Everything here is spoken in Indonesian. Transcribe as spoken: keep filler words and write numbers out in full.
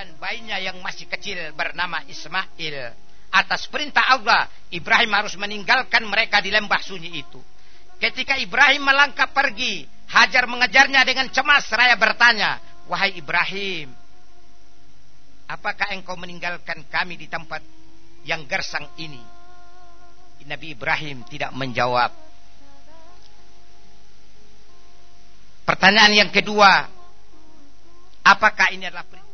dan bayinya yang masih kecil bernama Ismail. Atas perintah Allah, Ibrahim harus meninggalkan mereka di lembah sunyi itu. Ketika Ibrahim melangkah pergi, Hajar mengejarnya dengan cemas seraya bertanya, "Wahai Ibrahim, apakah engkau meninggalkan kami di tempat yang gersang ini?" Nabi Ibrahim tidak menjawab. Pertanyaan yang kedua, apakah ini adalah perintah